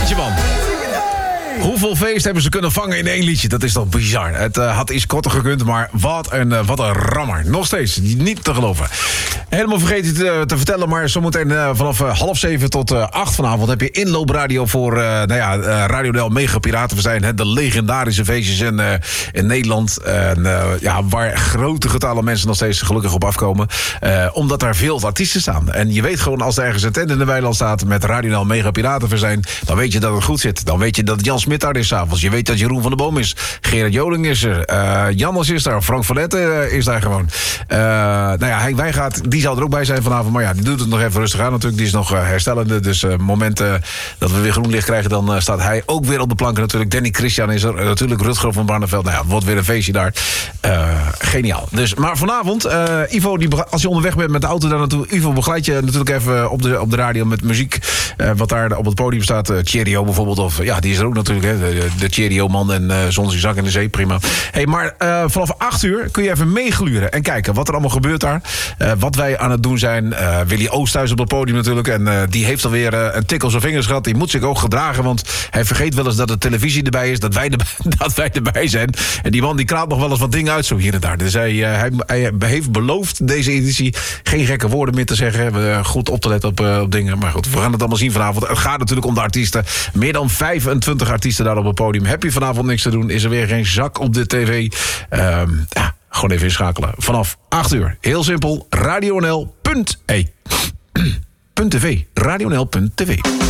liedje, man. Hoeveel feest hebben ze kunnen vangen in één liedje? Dat is toch bizar. Het had iets korter gekund, maar wat een rammer. Nog steeds, niet te geloven. Helemaal vergeten te vertellen, maar zometeen vanaf 6:30 tot 8 vanavond heb je inloopradio voor Radio Del Mega Piratenfestijn. De legendarische feestjes in Nederland. Waar grote getallen mensen nog steeds gelukkig op afkomen. Omdat daar veel artiesten staan. En je weet gewoon, als er ergens een tent in de weiland staat met Radio Del Mega Piratenfestijn, dan weet je dat het goed zit. Dan weet je dat Jan Smit daar is 's avonds. Je weet dat Jeroen van der Boom is. Gerard Joling is er. Jannes is daar. Frank van Letten is daar gewoon. Henk Wijngaard, die zal er ook bij zijn vanavond. Maar ja, die doet het nog even rustig aan natuurlijk. Die is nog herstellende. Dus moment dat we weer groen licht krijgen, dan staat hij ook weer op de planken natuurlijk. Danny Christian is er. Natuurlijk Rutger van Barneveld. Nou ja, wordt weer een feestje daar. Geniaal. Dus, maar vanavond, Ivo, als je onderweg bent met de auto daar naartoe, Ivo begeleidt je natuurlijk even op de radio met muziek. Wat daar op het podium staat. Cheerio bijvoorbeeld. Of ja, die is er ook natuurlijk. De Cheerio-man en Zonnige Zak in de Zee, prima. Hey, maar vanaf 8 uur kun je even meegluren en kijken wat er allemaal gebeurt daar. Wat wij aan het doen zijn. Willy Oosthuis op het podium natuurlijk. En die heeft alweer een tik op zijn vingers gehad. Die moet zich ook gedragen, want hij vergeet wel eens dat de televisie erbij is. Dat wij erbij zijn. En die man die kraalt nog wel eens wat dingen uit zo hier en daar. Dus hij heeft beloofd deze editie geen gekke woorden meer te zeggen. Goed op te letten op dingen. Maar goed, we gaan het allemaal zien vanavond. Het gaat natuurlijk om de artiesten. Meer dan 25 artiesten daar op het podium. Heb je vanavond niks te doen? Is er weer geen zak op de tv? Gewoon even inschakelen. Vanaf 8 uur. Heel simpel. RadioNL.tv. RadioNL.tv.